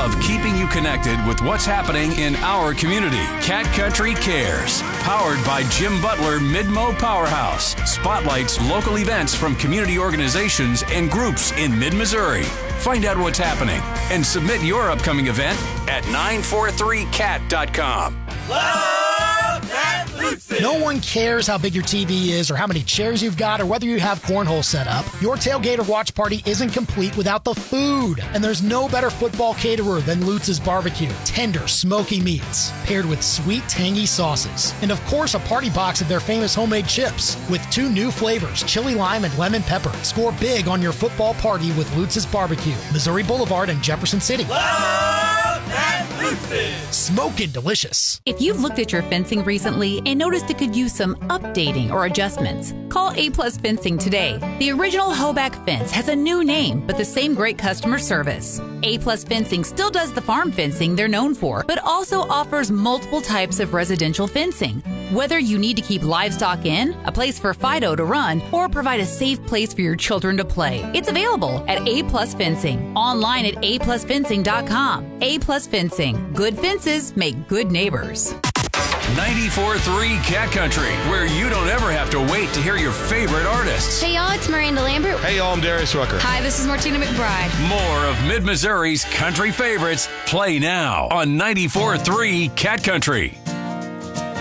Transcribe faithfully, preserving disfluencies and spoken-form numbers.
love keeping you connected with what's happening in our community. Cat Country Cares, powered by Jim Butler Mid-Mo Powerhouse, spotlights local events from community organizations and groups in mid-Missouri. Find out what's happening and submit your upcoming event at nine four three cat dot com. Love that Lucy. No one cares how big your T V is or how many chairs you've got or whether you have cornhole set up. Your tailgate or watch party isn't complete without the food. And there's no better football caterer than Lutz's Barbecue. Tender, smoky meats paired with sweet, tangy sauces. And of course, a party box of their famous homemade chips with two new flavors, chili lime and lemon pepper. Score big on your football party with Lutz's Barbecue. Missouri Boulevard in Jefferson City. Love that Lucy. Smoking delicious. If you've looked at your fencing recently and noticed it could use some updating or adjustments, call A-Plus Fencing today. The original Hoback fence has a new name, but the same great customer service. A-Plus Fencing still does the farm fencing they're known for, but also offers multiple types of residential fencing. Whether you need to keep livestock in, a place for Fido to run, or provide a safe place for your children to play, it's available at A-Plus Fencing. Online at a plus fencing dot com. A-Plus Fencing. Good fences make good neighbors. ninety-four point three Cat Country, where you don't ever have to wait to hear your favorite artists. Hey y'all, it's Miranda Lambert. Hey y'all, I'm Darius Rucker. Hi, this is Martina McBride. More of Mid-Missouri's country favorites play now on ninety-four point three Cat Country.